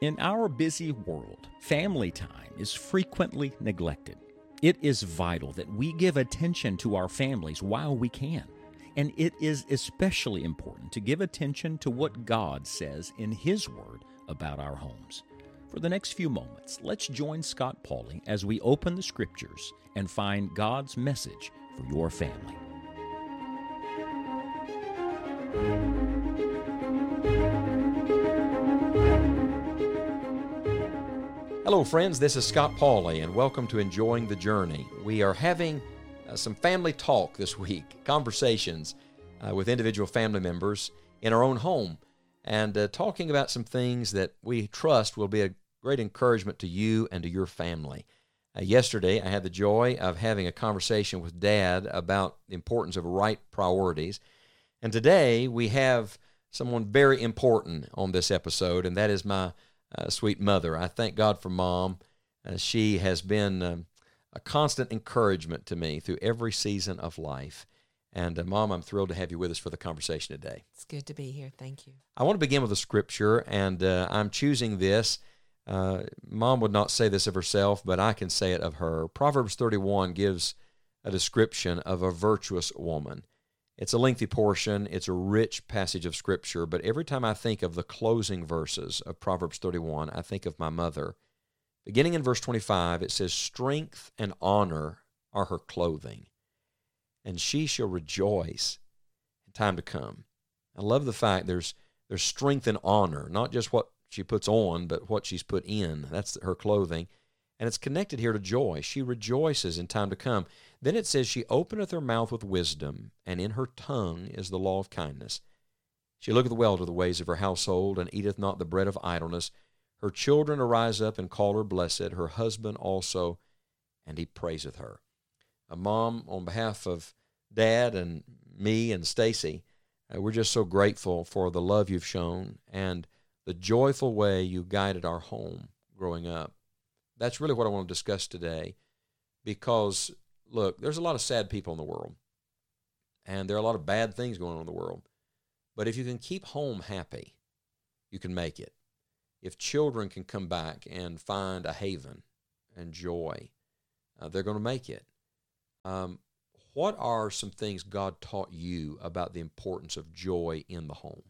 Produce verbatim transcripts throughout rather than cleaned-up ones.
In our busy world, family time is frequently neglected. It is vital that we give attention to our families while we can. And it is especially important to give attention to what God says in His Word about our homes. For the next few moments, let's join Scott Pauley as we open the Scriptures and find God's message for your family. Hello, friends. This is Scott Pauley, and welcome to Enjoying the Journey. We are having uh, some family talk this week, conversations uh, with individual family members in our own home, and uh, talking about some things that we trust will be a great encouragement to you and to your family. Uh, yesterday, I had the joy of having a conversation with Dad about the importance of right priorities, and today we have someone very important on this episode, and that is my Uh, sweet mother. I thank God for Mom. Uh, she has been um, a constant encouragement to me through every season of life. And uh, Mom, I'm thrilled to have you with us for the conversation today. It's good to be here. Thank you. I want to begin with a scripture, and uh, I'm choosing this. Uh, Mom would not say this of herself, but I can say it of her. Proverbs thirty-one gives a description of a virtuous woman. It's a lengthy portion. It's a rich passage of Scripture, but every time I think of the closing verses of Proverbs thirty-one, I think of my mother. Beginning in verse twenty-five, it says, "Strength and honor are her clothing, and she shall rejoice in time to come." I love the fact there's there's strength and honor, not just what she puts on, but what she's put in. That's her clothing. And it's connected here to joy. She rejoices in time to come. Then it says, "She openeth her mouth with wisdom, and in her tongue is the law of kindness. She looketh well to the ways of her household, and eateth not the bread of idleness. Her children arise up and call her blessed, her husband also, and he praiseth her." A Mom, on behalf of Dad and me and Stacy, uh, we're just so grateful for the love you've shown and the joyful way you guided our home growing up. That's really what I want to discuss today because, look, there's a lot of sad people in the world, and there are a lot of bad things going on in the world. But if you can keep home happy, you can make it. If children can come back and find a haven and joy, uh, they're going to make it. Um, what are some things God taught you about the importance of joy in the home?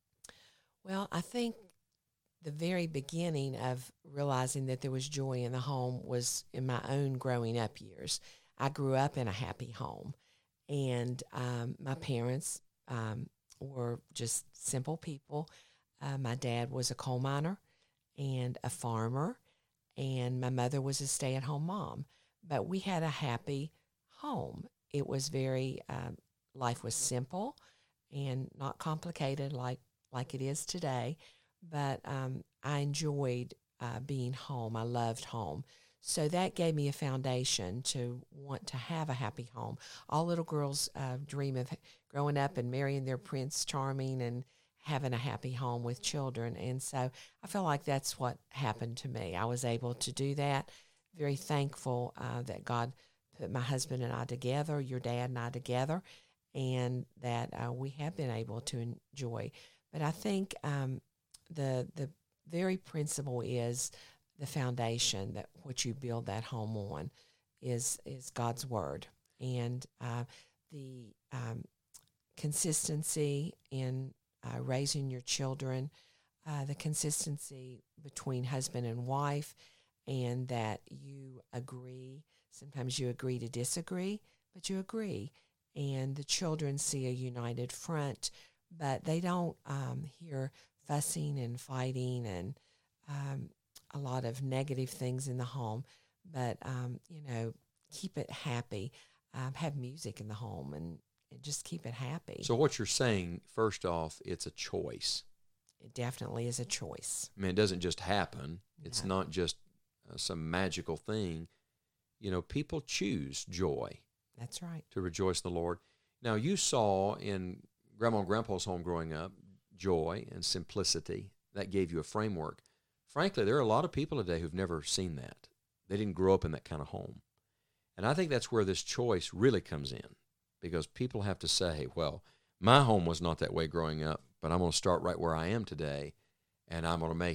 Well, I think the very beginning of realizing that there was joy in the home was in my own growing up years. I grew up in a happy home, and um, my parents um, were just simple people. Uh, my dad was a coal miner and a farmer, and my mother was a stay-at-home mom. But we had a happy home. It was very, um, life was simple and not complicated like, like it is today. But um, I enjoyed uh, being home. I loved home. So that gave me a foundation to want to have a happy home. All little girls uh, dream of growing up and marrying their Prince Charming and having a happy home with children. And so I feel like that's what happened to me. I was able to do that. Very thankful uh, that God put my husband and I together, your dad and I together, and that uh, we have been able to enjoy. But I think um, The the very principle is the foundation that what you build that home on is is God's word, and uh, the um, consistency in uh, raising your children, uh, the consistency between husband and wife, and that you agree. Sometimes you agree to disagree, but you agree, and the children see a united front, but they don't um, hear fussing and fighting and um, a lot of negative things in the home. But, um, you know, keep it happy. Um, have music in the home and, and just keep it happy. So what you're saying, first off, it's a choice. It definitely is a choice. I mean, it doesn't just happen. It's No. not just uh, some magical thing. You know, people choose joy. That's right. To rejoice in the Lord. Now, you saw in Grandma and Grandpa's home growing up, joy and simplicity. That gave you a framework. Frankly, there are a lot of people today who've never seen that. They didn't grow up in that kind of home. And I think that's where this choice really comes in, because people have to say, well, my home was not that way growing up, but I'm going to start right where I am today, and I'm going to make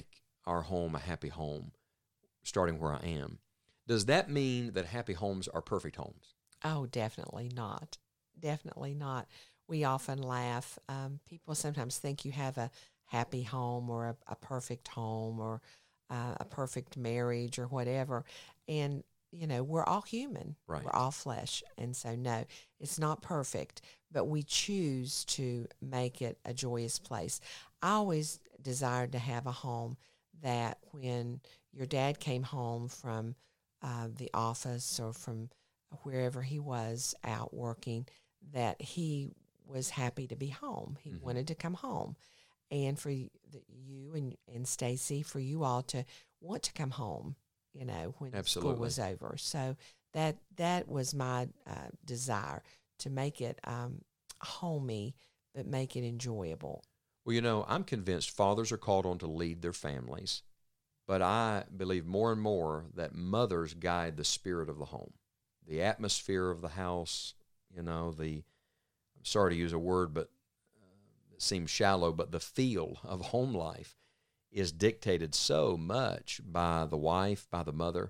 our home a happy home, starting where I am. Does that mean that happy homes are perfect homes? Oh, definitely not. Definitely not. We often laugh. Um, people sometimes think you have a happy home or a, a perfect home or uh, a perfect marriage or whatever. And, you know, we're all human. Right. We're all flesh. And so, no, it's not perfect, but we choose to make it a joyous place. I always desired to have a home that when your dad came home from uh, the office or from wherever he was out working, that he was happy to be home. He Mm-hmm. wanted to come home. And for y- the, you and, and Stacy, for you all to want to come home, you know, when Absolutely. school was over. So that that was my uh, desire, to make it um, homey, but make it enjoyable. Well, you know, I'm convinced fathers are called on to lead their families, but I believe more and more that mothers guide the spirit of the home, the atmosphere of the house, you know, the, I'm sorry to use a word, but uh, it seems shallow, but the feel of home life is dictated so much by the wife, by the mother.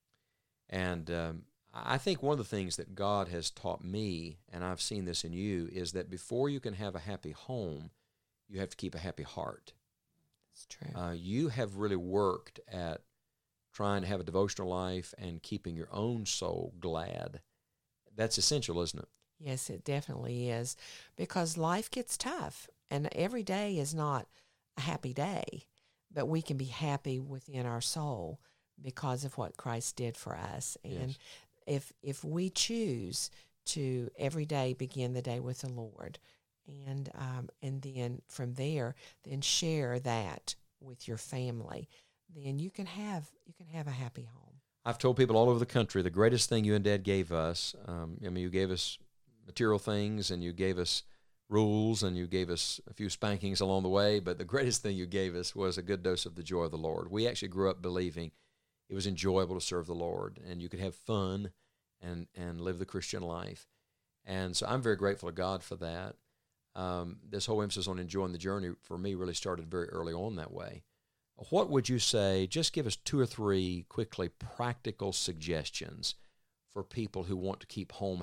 And um, I think one of the things that God has taught me, and I've seen this in you, is that before you can have a happy home, you have to keep a happy heart. That's true. Uh, you have really worked at trying to have a devotional life and keeping your own soul glad. That's essential, isn't it? Yes, it definitely is, because life gets tough, and every day is not a happy day, but we can be happy within our soul because of what Christ did for us. And Yes. if if we choose to every day begin the day with the Lord, and um, and then from there, then share that with your family, then you can have you can have a happy home. I've told people all over the country, the greatest thing you and Dad gave us, um, I mean, you gave us material things, and you gave us rules, and you gave us a few spankings along the way, but the greatest thing you gave us was a good dose of the joy of the Lord. We actually grew up believing it was enjoyable to serve the Lord, and you could have fun and, and live the Christian life. And so I'm very grateful to God for that. Um, this whole emphasis on enjoying the journey for me really started very early on that way. What would you say, just give us two or three quickly practical suggestions for people who want to keep home